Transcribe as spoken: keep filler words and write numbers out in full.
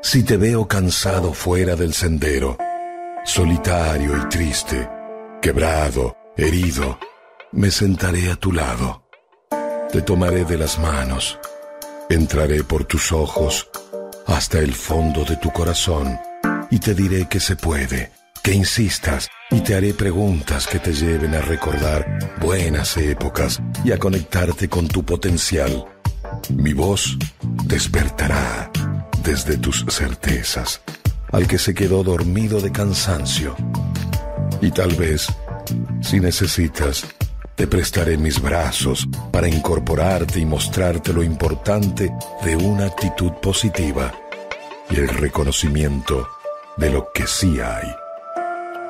Si te veo cansado fuera del sendero, solitario y triste, quebrado, herido, me sentaré a tu lado. Te tomaré de las manos, entraré por tus ojos hasta el fondo de tu corazón y te diré que se puede, que insistas, y te haré preguntas que te lleven a recordar buenas épocas y a conectarte con tu potencial. Mi voz despertará desde tus certezas al que se quedó dormido de cansancio. Y tal vez, si necesitas, te prestaré mis brazos para incorporarte y mostrarte lo importante de una actitud positiva y el reconocimiento de lo que sí hay.